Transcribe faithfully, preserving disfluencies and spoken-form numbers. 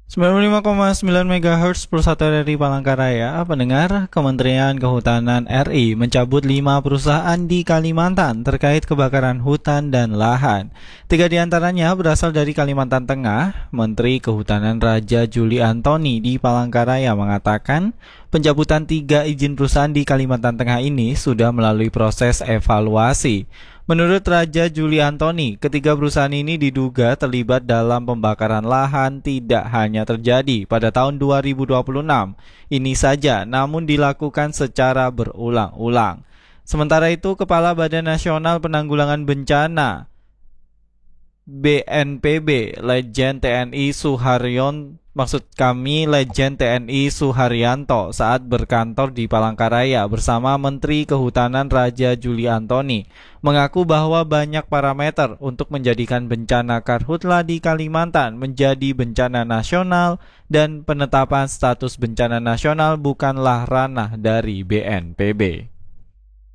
sembilan puluh lima koma sembilan megahertz Pulsat R R I Palangkaraya, pendengar. Kementerian Kehutanan R I mencabut lima perusahaan di Kalimantan terkait kebakaran hutan dan lahan. Tiga di antaranya berasal dari Kalimantan Tengah. Menteri Kehutanan Raja Juli Antoni di Palangkaraya mengatakan pencabutan tiga izin perusahaan di Kalimantan Tengah ini sudah melalui proses evaluasi. Menurut Raja Juli Antoni, ketiga perusahaan ini diduga terlibat dalam pembakaran lahan tidak hanya terjadi pada tahun dua ribu dua puluh enam ini saja, namun dilakukan secara berulang-ulang. Sementara itu, Kepala Badan Nasional Penanggulangan Bencana B N P B, Legend T N I Suharyon, maksud kami Legend T N I Suharyanto saat berkantor di Palangkaraya bersama Menteri Kehutanan Raja Juli Antoni, mengaku bahwa banyak parameter untuk menjadikan bencana karhutla di Kalimantan menjadi bencana nasional dan penetapan status bencana nasional bukanlah ranah dari B N P B.